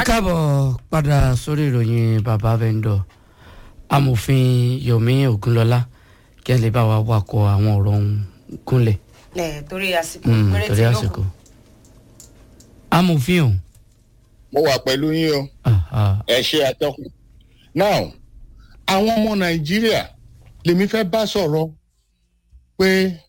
káàbọ̀ padà sórí ìròyìn bàbá vendor amòfin Yomi Ogunlọlá kí ẹ lè bá wa wakọ̀ àwọn ọ̀rọ̀ ohun gúnlẹ̀. torí àsìkò torí àsìkò amòfin o. mo wà pẹ̀lú yín o ẹ ṣe atọ́kùn. now àwọn ọmọ Nàìjíríà lèmi fẹ́ bá sọ̀rọ̀ pé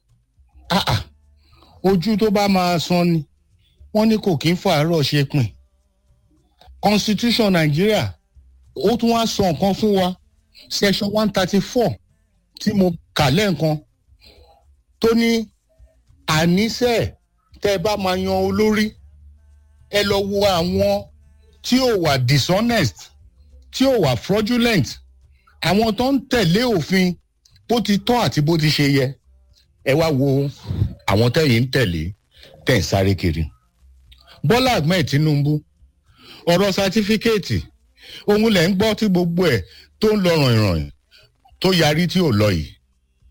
ojú tó bá máa san ni wọ́n ní kò kí ń fàárọ̀ ṣe pin. Constitution Nigeria ó tún wá sọ nǹkan fún wa section 134 tí mo kà lẹ́ẹ̀kan tó ní àníṣe tẹ́ bá máa yan olórí ẹ lọ wo àwọn tí ò wà dishonest tí ò wà fraudulent àwọn tó ń tẹ̀lé òfin bó ti tọ́ àti bó ti ṣe yẹ ẹ wá wo àwọn tẹ́yìn ń tẹ̀lé tẹ̀ ń sáré kiri. Bọ́lá Ahmed Tinubu ọ̀rọ̀ sátífíkẹ́ẹ̀tì òun lẹ̀ ń gbọ́ tí gbogbo ẹ̀ tó ń lọ ràìnràìn tó yarí tí ò lọ yìí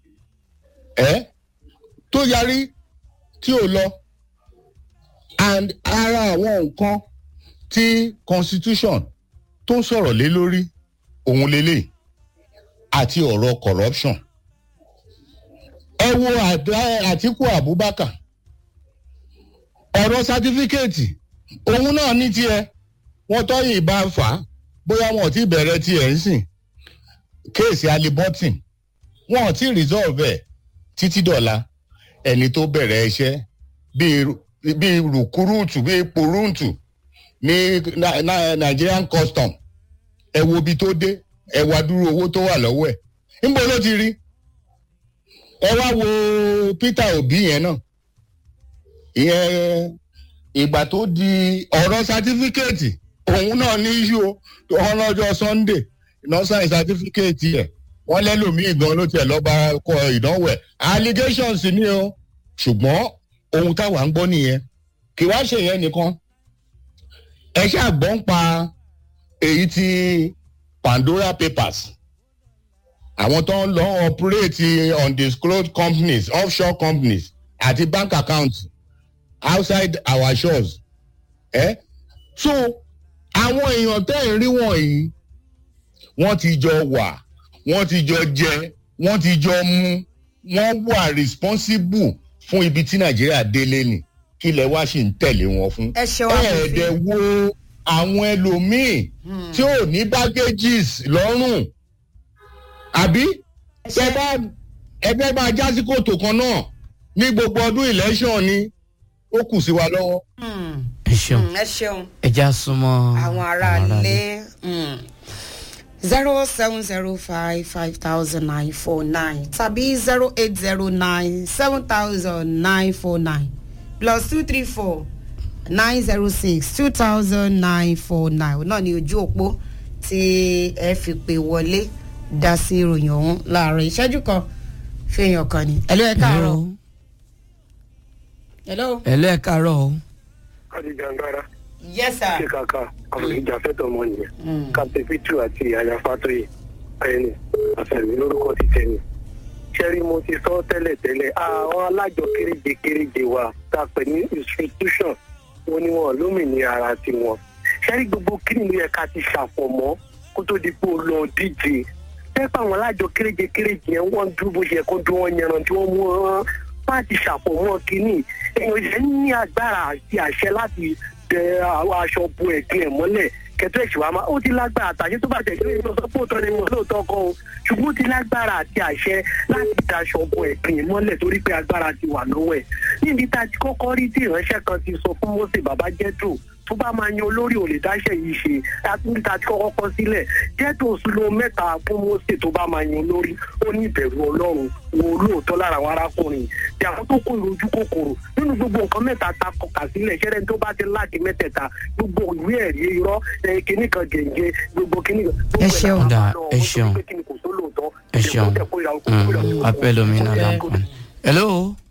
tó yarí tí ò lọ and ara àwọn nǹkan tí constitution tó ń sọ̀rọ̀ lé lórí òun lélẹ̀ àti ọ̀rọ̀ corruption ẹ wo Àtíkù Abubakar ọ̀rọ̀ sátífíkẹ́ẹ̀tì òun náà ní tiẹ̀ wọ́n tọ́yìn ìbá fà á bóyá wọn ò tí bẹ̀rẹ̀ tiẹ̀ ń sìn kéèsì Alibọ́tìn wọn ò tí resolve ẹ̀ títí dọ̀la ẹni tó bẹ̀rẹ̀ iṣẹ́ bíi rùkúrúùtù bíi pòrúùtù ní Nigerian custom ẹ wo ibi tó dé ẹ wá dúró owó tó wà lọ́wọ́ ẹ̀ níbo ló ti rí ẹ wá wo Peter Obi yẹn náà ìyẹn ìgbà tó di ọ̀rọ̀ sátífíkẹ́ẹ̀tì òun náà ní iṣu ọlọ́jọ́ Sunday nọ́sàn sátífíkẹ́ẹ̀tì ẹ̀ wọ́n lẹ́lòmíì gan ló tiẹ̀ lọ́ba kọ ìdánwò ẹ̀ allegations ni o ṣùgbọ́n ohun táwa ń gbọ́ nìyẹn kì wá ṣe yẹn nìkan ẹ ṣàgbọ́n pa èyí tí Pandora Papers àwọn tó ń lọ operate undisclosed companies offshore companies àti bank accounts outside our shores so àwọn èèyàn tẹ́ ẹ̀ rí wọ̀nyí wọ́n ti jọ wà wọ́n ti jọ jẹ wọ́n ti jọ mu wọ́n wà responsible fún ibi tí Nàìjíríà délé ni kí lẹ wá sì ń tẹ̀lé wọn fún. ẹ̀ẹ́dẹ̀ wo àwọn ẹlòmíì tí ò ní baggages lọ́rùn àbí ẹgbẹ́ máa já sí kòtò kan náà ní gbogbo ọdún election ni ó kù sí wa lọ́wọ́. ẹ ṣeun ẹ já súnmọ́ àwọn aráalé 070550949 tàbí 080970949 plus 234-906-2949 náà ni ojú òpó tí ẹ fi pè wọlé dá sí ìròyìn ọ̀hún láàárọ̀ ìṣẹ́jú kan fèèyàn kan ni. Hello, ẹ káàárọ̀. Hello. Hello, ẹ káàárọ̀ o. Adijangara. Yes, sir. Ṣé kàkà àwọn ìjàfẹ́tọ̀ ọmọ nìyẹn. Captain Victor àti Àyàfátóyè ẹni àfẹ̀mí lórúkọ ti tẹ̀mí. Ṣẹ́rí mo ti sọ tẹ́lẹ̀tẹ́lẹ̀ àwọn alájọ kéréje wa tá a pè ní institution wọn ni wọn lómìnira ara tiwọn. Ṣẹ́rí gbogbo kíni ló yẹ ká ti ṣàfọ̀mọ́ kó tó di pé ó lọ díje. Pẹ́pẹ́ àwọn alájọ kéréje yẹn wọ́n dúró bó ṣe kó dún wọn yẹran tí wọ́n mú wọn bá ti ṣàfọ̀mọ́ kínní. Èèyàn yẹn ní agbára àti àṣẹ láti tẹ aṣọ bo ẹ̀gbin ẹ̀ mọ́lẹ̀ kẹtọ́ ìṣùwà máa ó ti lágbára àtàṣe tó bá tẹ̀ sílé ìlú sọ́pọ̀ tọ́ ni wọn lóòótọ́ kan o ṣùgbọ́n ó ti lágbára àti àṣẹ láti daṣọ bo ẹ̀gbin mọ́lẹ̀ torí pé agbára ti wà lọ́wọ́ ẹ̀. níbi tá a ti kọ́kọ́ rí tí ìránṣẹ́ kan ti sọ fún Mósè bàbá Jethro tó bá máa yan olórí òlè dáṣẹ yìí ṣe níbi tá a ti kọ́kọ́ kọ́ sílẹ̀ Jethro sùlọ mẹ́ta fún Mósè tó bá máa yan olórí ó ní ìbẹ̀rù Ọlọ́run wo lóòótọ́ lára àwọn arákùnrin tí àwọn tó kó ìrojú kòkòrò nínú gbogbo nǹkan mẹ́ta ta kọkà sílẹ̀ ṣẹ́rẹ́ tó bá ti láti mẹ́tẹ̀ẹ̀ta gbogbo ìwé ẹ̀rí irọ́ kìíní kan gèǹgé gbogbo kìíní kan. ẹ ṣeun ẹ ṣeun ẹ ṣeun apẹlomina láǹfààní. Hello.